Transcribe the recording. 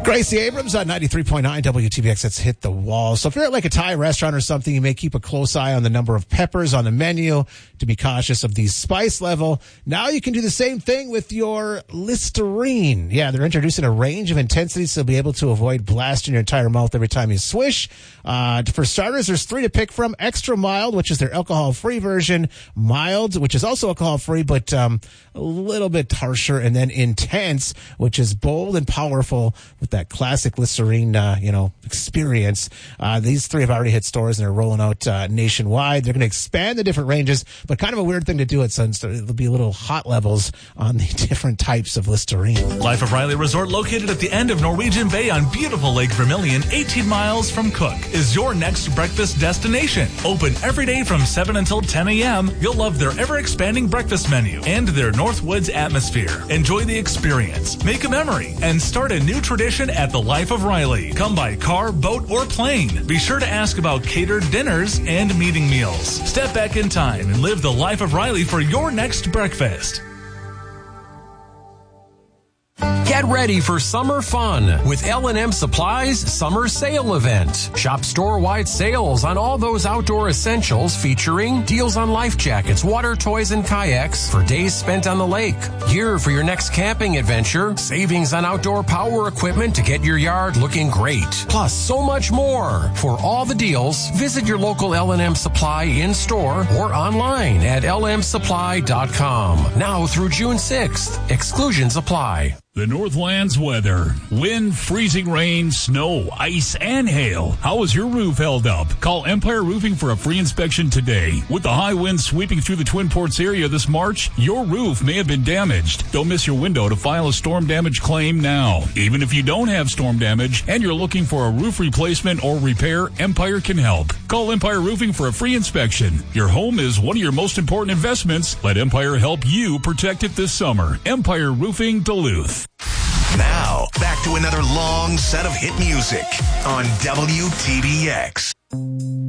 Gracie Abrams on 93.9 WTBX. Let's hit the wall. So if you're at like a Thai restaurant or something, you may keep a close eye on the number of peppers on the menu to be cautious of the spice level. Now you can do the same thing with your Listerine. Yeah, they're introducing a range of intensities to be able to avoid blasting your entire mouth every time you swish. For starters, there's 3 to pick from. Extra mild, which is their alcohol-free version. Mild, which is also alcohol-free, but a little bit harsher. And then intense, which is bold and powerful with that classic Listerine, experience. These 3 have already hit stores and they're rolling out nationwide. They're going to expand the different ranges, but kind of a weird thing to do it since there'll be little hot levels on the different types of Listerine. Life of Riley Resort, located at the end of Norwegian Bay on beautiful Lake Vermilion, 18 miles from Cook, is your next breakfast destination. Open every day from 7 until 10 a.m. You'll love their ever-expanding breakfast menu and their Northwoods atmosphere. Enjoy the experience, make a memory, and start a new tradition at the Life of Riley. Come by car, boat, or plane. Be sure to ask about catered dinners and meeting meals. Step back in time and live the Life of Riley for your next breakfast. Get ready for summer fun with L&M Supply's Summer Sale Event. Shop store-wide sales on all those outdoor essentials featuring deals on life jackets, water toys, and kayaks for days spent on the lake. Gear for your next camping adventure, savings on outdoor power equipment to get your yard looking great. Plus, so much more. For all the deals, visit your local L&M Supply in-store or online at lmsupply.com. Now through June 6th. Exclusions apply. The Northlands weather. Wind, freezing rain, snow, ice, and hail. How is your roof held up? Call Empire Roofing for a free inspection today. With the high winds sweeping through the Twin Ports area this March, your roof may have been damaged. Don't miss your window to file a storm damage claim now. Even if you don't have storm damage and you're looking for a roof replacement or repair, Empire can help. Call Empire Roofing for a free inspection. Your home is one of your most important investments. Let Empire help you protect it this summer. Empire Roofing, Duluth. Now, back to another long set of hit music on WTBX.